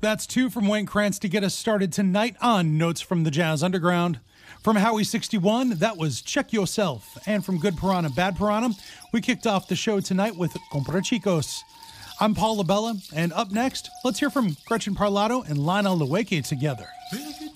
That's two from Wayne Krantz to get us started tonight on Notes from the Jazz Underground. From Howie61, that was Check Yourself. And from Good Piranha, Bad Piranha, we kicked off the show tonight with Compra Chicos. I'm Paul LaBella, and up next, let's hear from Gretchen Parlato and Lionel Lueke together. Take it